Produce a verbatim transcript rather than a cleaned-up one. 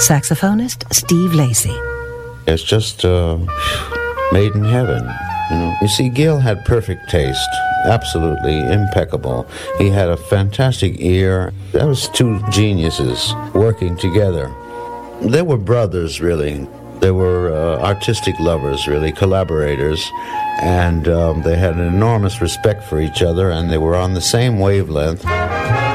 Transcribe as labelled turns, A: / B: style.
A: saxophonist Steve Lacy.
B: It's just uh, made in heaven. You know? You see, Gil had perfect taste, absolutely impeccable. He had a fantastic ear. That was two geniuses working together. They were brothers, really. They were uh, artistic lovers, really, collaborators, and um, they had an enormous respect for each other, and they were on the same wavelength.